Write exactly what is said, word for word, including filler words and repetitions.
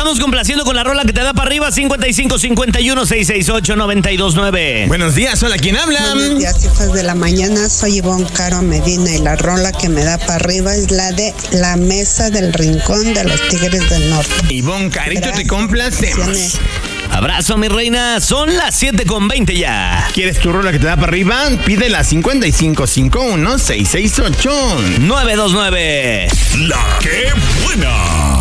Vámonos complaciendo con la rola que te da para arriba. cincuenta y cinco cincuenta y uno seiscientos sesenta y ocho noventa y dos nueve. Buenos días, hola, ¿quién habla? Buenos días, hijas de la mañana. Soy Ivonne Caro Medina y la rola que me da para arriba es la de La Mesa del Rincón de los Tigres del Norte. Ivonne Carito, Gracias. te complacemos. Abrazo, mi reina. Son las siete con veinte ya. ¿Quieres tu rola que te da para arriba? Pídela cincuenta y cinco cincuenta y uno seiscientos sesenta y ocho nueve dos nueve. La que buena.